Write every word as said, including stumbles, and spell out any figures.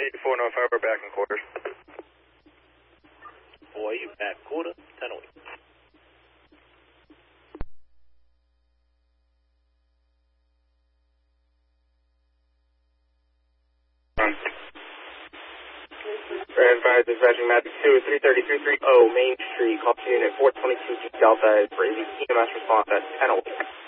eighty-four North Harbor, back in quarters. Boy, you back quarter, ten away. Verified dispatching Magic two, three thirty-three thirty Main Street, call to unit four twenty-two Delta for E M S response at ten oh eight.